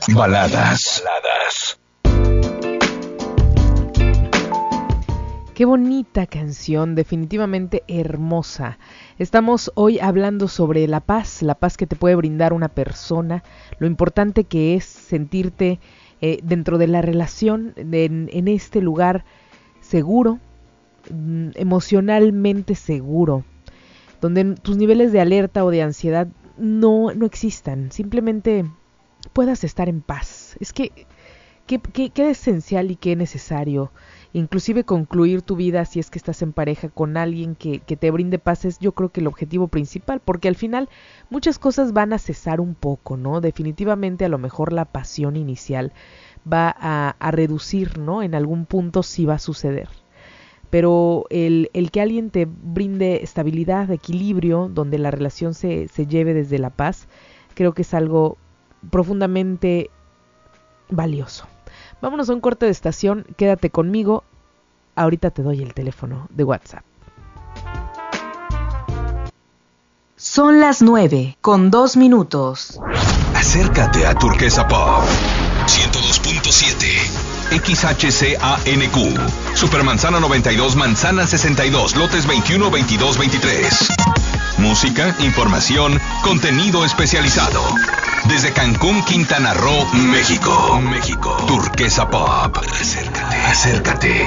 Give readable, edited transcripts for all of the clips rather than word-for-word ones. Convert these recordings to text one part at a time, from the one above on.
Baladas. Qué bonita canción, definitivamente hermosa. Estamos hoy hablando sobre la paz que te puede brindar una persona, lo importante que es sentirte dentro de la relación, en este lugar seguro, emocionalmente seguro, donde tus niveles de alerta o de ansiedad no existan, simplemente puedas estar en paz. Es que qué esencial y qué necesario, inclusive concluir tu vida si es que estás en pareja con alguien que te brinde paz, es yo creo que el objetivo principal, porque al final muchas cosas van a cesar un poco, ¿no? Definitivamente a lo mejor la pasión inicial va a reducir, ¿no? En algún punto sí va a suceder. Pero el que alguien te brinde estabilidad, equilibrio, donde la relación se lleve desde la paz, creo que es algo profundamente valioso. Vámonos a un corte de estación, quédate conmigo, ahorita te doy el teléfono de WhatsApp. Son las 9:02. Acércate a Turquesa Pop 102.7 XHCANQ Supermanzana 92, Manzana 62, lotes 21, 22, 23. Música, información, contenido especializado. Desde Cancún, Quintana Roo, México. Turquesa Pop. Acércate.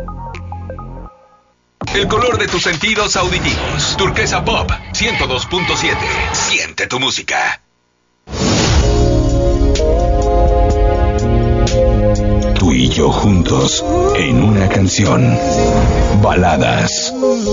El color de tus sentidos auditivos. Turquesa Pop 102.7. Siente tu música. Tú y yo juntos en una canción. Baladas.